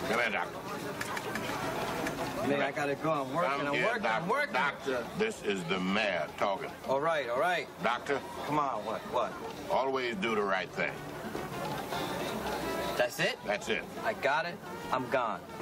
Come here, doctor. Man, I gotta go. I'm working. I'm working. Doctor, this is the mayor talking. All right. Doctor? Come on, what? Always do the right thing. That's it? That's it. I got it. I'm gone.